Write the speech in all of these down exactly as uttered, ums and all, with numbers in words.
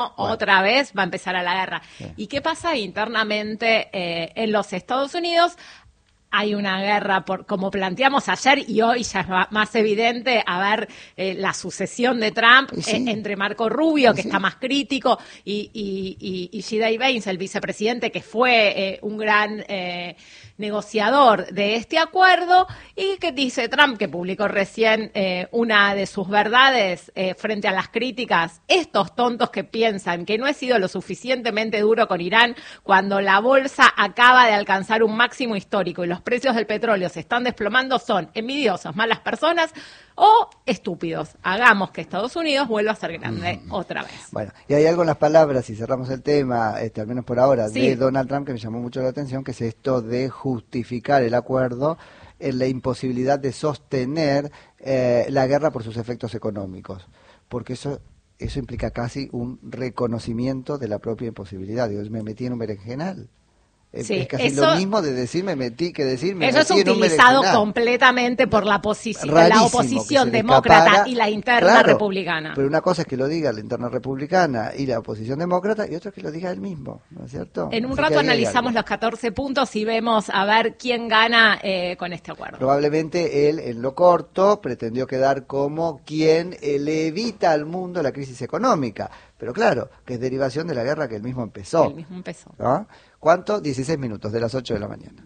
Bueno. Otra vez va a empezar a la guerra. Sí. ¿Y qué pasa internamente eh, en los Estados Unidos? Hay una guerra, por, como planteamos ayer, y hoy ya es más evidente, a ver eh, la sucesión de Trump sí. eh, entre Marco Rubio, que sí. está más crítico, y, y, y, y J D. Vance, el vicepresidente, que fue eh, un gran eh, negociador de este acuerdo, y que dice Trump, que publicó recién eh, una de sus verdades eh, frente a las críticas, estos tontos que piensan que no he sido lo suficientemente duro con Irán cuando la bolsa acaba de alcanzar un máximo histórico y los precios del petróleo se están desplomando, son envidiosos, malas personas o estúpidos. Hagamos que Estados Unidos vuelva a ser grande mm. otra vez. Bueno, y hay algo en las palabras, y cerramos el tema, este, al menos por ahora, sí. de Donald Trump que me llamó mucho la atención, que es esto de justificar el acuerdo en la imposibilidad de sostener eh, la guerra por sus efectos económicos, porque eso eso implica casi un reconocimiento de la propia imposibilidad. Digo, me metí en un berenjenal. Sí, es casi eso, lo mismo de decir me metí que decir me eso metí es utilizado completamente por la, la oposición demócrata y la interna claro, republicana. Pero una cosa es que lo diga la interna republicana y la oposición demócrata, y otra es que lo diga él mismo, ¿no es cierto? En un Así rato analizamos los catorce puntos y vemos a ver quién gana eh, con este acuerdo. Probablemente él, en lo corto, pretendió quedar como quien eh, le evita al mundo la crisis económica. Pero claro, que es derivación de la guerra que él mismo empezó. Él mismo empezó. ¿No? ¿Cuánto? dieciséis minutos, de las ocho de la mañana.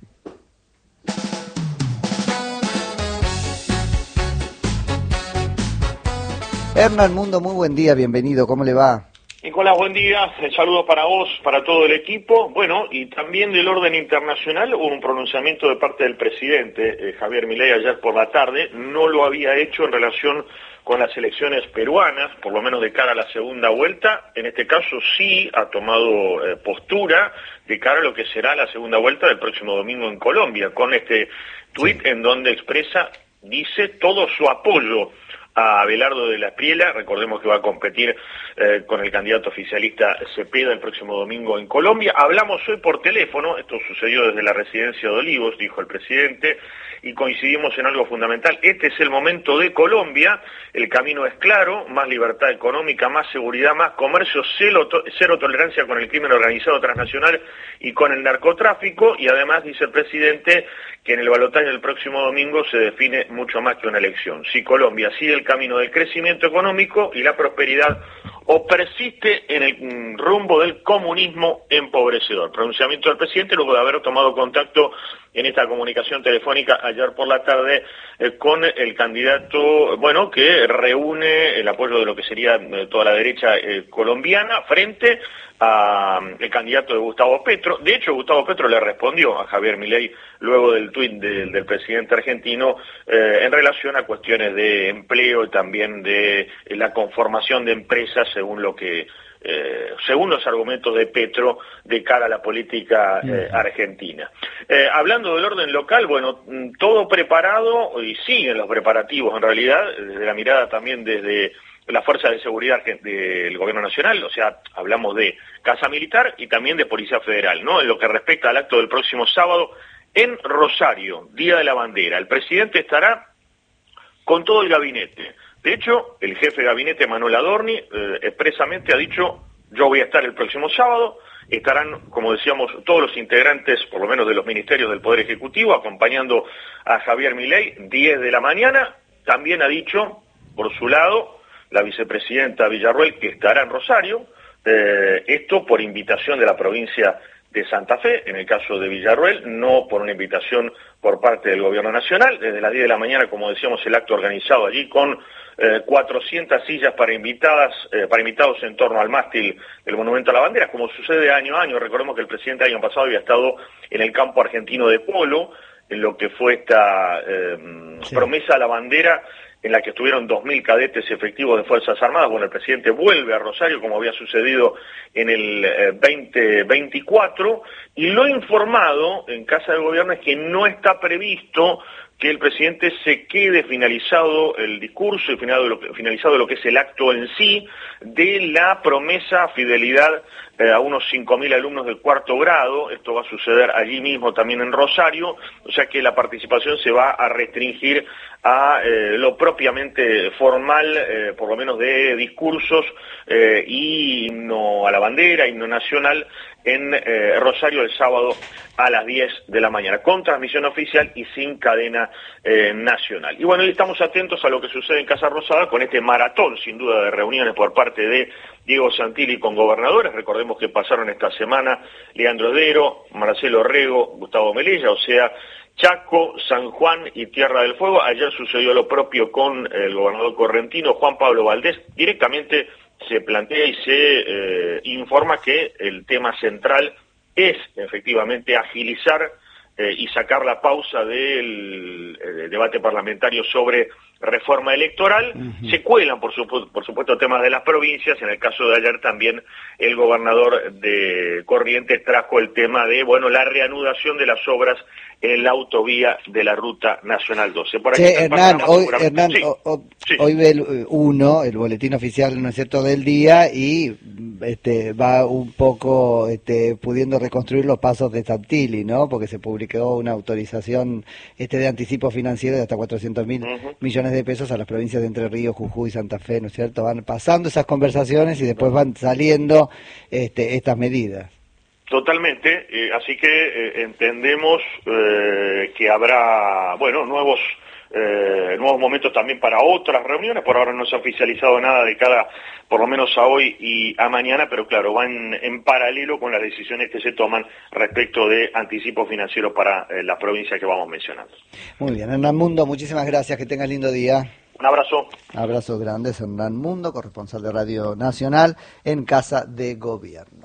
Hernán Mundo, muy buen día, bienvenido, ¿cómo le va? Nicolás, buen día, el saludo para vos, para todo el equipo. Bueno, y también del orden internacional hubo un pronunciamiento de parte del presidente eh, Javier Milei ayer por la tarde. No lo había hecho en relación con las elecciones peruanas, por lo menos de cara a la segunda vuelta. En este caso sí ha tomado eh, postura de cara a lo que será la segunda vuelta del próximo domingo en Colombia, con este tuit sí. en donde expresa, dice, todo su apoyo a Abelardo de la Espriella. Recordemos que va a competir eh, con el candidato oficialista Cepeda el próximo domingo en Colombia. Hablamos hoy por teléfono, esto sucedió desde la residencia de Olivos, dijo el presidente, y coincidimos en algo fundamental. Este es el momento de Colombia, el camino es claro, más libertad económica, más seguridad, más comercio, cero, to- cero tolerancia con el crimen organizado transnacional y con el narcotráfico, y además dice el presidente que en el balotaje del próximo domingo se define mucho más que una elección. Si Colombia sigue el camino del crecimiento económico y la prosperidad o persiste en el rumbo del comunismo empobrecedor. Pronunciamiento del presidente luego de haber tomado contacto en esta comunicación telefónica ayer por la tarde eh, con el candidato, bueno, que reúne el apoyo de lo que sería eh, toda la derecha eh, colombiana frente al candidato de Gustavo Petro. De hecho, Gustavo Petro le respondió a Javier Milei luego del tuit de, del presidente argentino eh, en relación a cuestiones de empleo y también de eh, la conformación de empresas según lo que Eh, según los argumentos de Petro de cara a la política eh, argentina. Eh, hablando del orden local, bueno, todo preparado, y siguen los preparativos en realidad, desde la mirada también desde las fuerzas de seguridad del gobierno nacional, o sea, hablamos de Casa Militar y también de Policía Federal, ¿no? En lo que respecta al acto del próximo sábado en Rosario, Día de la Bandera. El presidente estará con todo el gabinete. De hecho, el jefe de gabinete, Manuel Adorni, eh, expresamente ha dicho, yo voy a estar el próximo sábado, estarán, como decíamos, todos los integrantes, por lo menos de los ministerios del Poder Ejecutivo, acompañando a Javier Milei, diez de la mañana. También ha dicho, por su lado, la vicepresidenta Villarruel, que estará en Rosario, eh, esto por invitación de la provincia de Santa Fe, en el caso de Villarruel, no por una invitación por parte del gobierno nacional. Desde las diez de la mañana, como decíamos, el acto organizado allí con eh, cuatrocientas sillas para invitadas, eh, para invitados en torno al mástil del Monumento a la Bandera, como sucede año a año. Recordemos que el presidente el año pasado había estado en el campo argentino de polo, en lo que fue esta eh, sí. promesa a la bandera, en la que estuvieron dos mil cadetes efectivos de Fuerzas Armadas. Bueno, el presidente vuelve a Rosario, como había sucedido en el eh, veinte veinticuatro, y lo informado en Casa de Gobierno es que no está previsto que el presidente se quede finalizado el discurso y finalizado lo que, finalizado lo que es el acto en sí de la promesa fidelidad eh, a unos cinco mil alumnos del cuarto grado. Esto va a suceder allí mismo también en Rosario, o sea que la participación se va a restringir a eh, lo propiamente formal, eh, por lo menos de discursos eh, y himno a la bandera, himno nacional en eh, Rosario el sábado a las diez de la mañana, con transmisión oficial y sin cadena eh, nacional. Y bueno, y estamos atentos a lo que sucede en Casa Rosada con este maratón, sin duda, de reuniones por parte de Diego Santilli con gobernadores. Recordemos que pasaron esta semana Leandro Dero, Marcelo Rego, Gustavo Melella, o sea, Chaco, San Juan y Tierra del Fuego. Ayer sucedió lo propio con el gobernador correntino, Juan Pablo Valdés. Directamente se plantea y se eh, informa que el tema central es efectivamente agilizar eh, y sacar la pausa del eh, debate parlamentario sobre reforma electoral. Uh-huh. Se cuelan, por, supu- por supuesto, temas de las provincias. En el caso de ayer también el gobernador de Corrientes trajo el tema de, bueno, la reanudación de las obras en la autovía de la Ruta Nacional doce. Por aquí sí, Hernán, hoy, Hernán sí, o, o, sí. hoy ve el uno, el boletín oficial, ¿no es cierto?, del día, y este va un poco este, pudiendo reconstruir los pasos de Santilli, ¿no? Porque se publicó una autorización este de anticipo financiero de hasta cuatrocientos mil uh-huh. millones de pesos a las provincias de Entre Ríos, Jujuy y Santa Fe, ¿no es cierto? Van pasando esas conversaciones y después van saliendo este, estas medidas. Totalmente, eh, así que eh, entendemos eh, que habrá, bueno, nuevos eh, nuevos momentos también para otras reuniones. Por ahora no se ha oficializado nada de cada, por lo menos a hoy y a mañana, pero claro, van en paralelo con las decisiones que se toman respecto de anticipo financiero para eh, las provincias que vamos mencionando. Muy bien, Hernán Mundo, muchísimas gracias, que tengas lindo día. Un abrazo. Abrazo grande, es Hernán Mundo, corresponsal de Radio Nacional en Casa de Gobierno.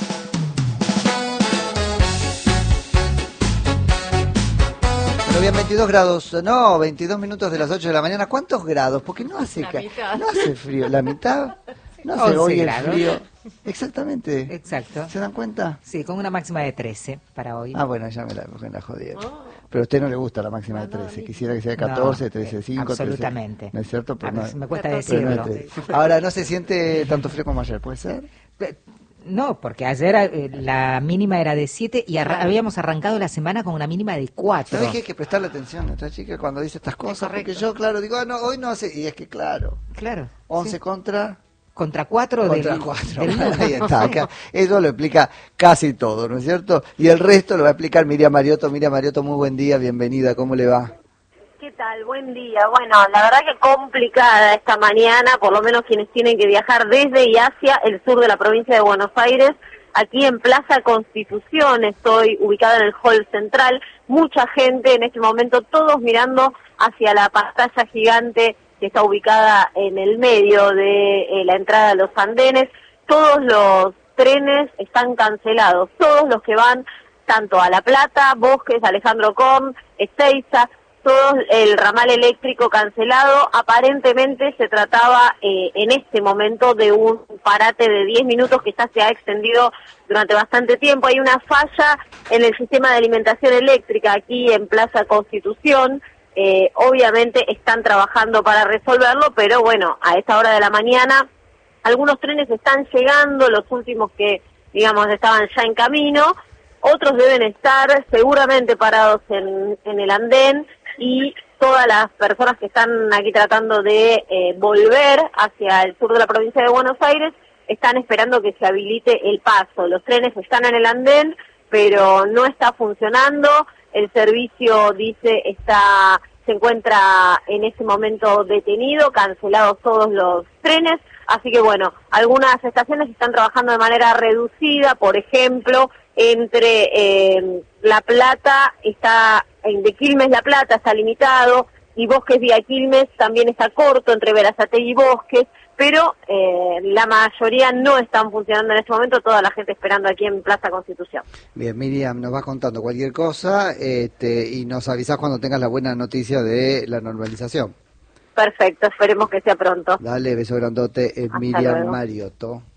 Bueno, bien, veintidós grados, no, veintidós minutos de las ocho de la mañana. ¿Cuántos grados? Porque no hace, ca- no hace frío, la mitad, no hace hoy el frío. Exactamente. Exacto. ¿Se dan cuenta? Sí, con una máxima de trece para hoy. Ah, bueno, ya me la, me la jodieron. Oh. Pero a usted no le gusta la máxima de trece, quisiera que sea catorce, trece, cinco, absolutamente. trece, ¿no es cierto? Pero no, me cuesta decirlo. No es ahora, ¿no se siente tanto frío como ayer, puede ser? No, porque ayer eh, la mínima era de siete y arra- habíamos arrancado la semana con una mínima de cuatro. ¿Sabes que hay que prestarle atención a nuestra chica cuando dice estas cosas? Porque yo, claro, digo, ah, no, hoy no hace... Y es que, claro, claro once sí. contra... Contra cuatro contra del, cuatro. del mundo. Ahí está, acá. Eso lo explica casi todo, ¿no es cierto? Y el resto lo va a explicar Miriam Mariotto. Miriam Mariotto, muy buen día, bienvenida, ¿cómo le va? ¿Qué tal? Buen día. Bueno, la verdad que complicada esta mañana, por lo menos quienes tienen que viajar desde y hacia el sur de la provincia de Buenos Aires. Aquí en Plaza Constitución, estoy ubicada en el hall central, mucha gente en este momento, todos mirando hacia la pantalla gigante que está ubicada en el medio de eh, la entrada a los andenes. Todos los trenes están cancelados, todos los que van tanto a La Plata, Bosques, Alejandro Korn, Ezeiza, todo el ramal eléctrico cancelado. Aparentemente se trataba eh, en este momento de un parate de diez minutos que ya se ha extendido durante bastante tiempo. Hay una falla en el sistema de alimentación eléctrica aquí en Plaza Constitución. Eh, obviamente están trabajando para resolverlo, pero bueno, a esta hora de la mañana algunos trenes están llegando, los últimos que, digamos, estaban ya en camino, otros deben estar seguramente parados en, en el andén, y todas las personas que están aquí tratando de eh, volver hacia el sur de la provincia de Buenos Aires están esperando que se habilite el paso. Los trenes están en el andén, pero no está funcionando. El servicio, dice, está se encuentra en ese momento detenido, cancelados todos los trenes. Así que bueno, algunas estaciones están trabajando de manera reducida, por ejemplo, entre eh, La Plata, está en de Quilmes La Plata está limitado, y Bosques vía Quilmes también está corto, entre Berazategui y Bosques, pero eh, la mayoría no están funcionando en este momento, toda la gente esperando aquí en Plaza Constitución. Bien, Miriam, nos vas contando cualquier cosa este, y nos avisás cuando tengas la buena noticia de la normalización. Perfecto, esperemos que sea pronto. Dale, beso grandote, eh, Miriam Mariotto.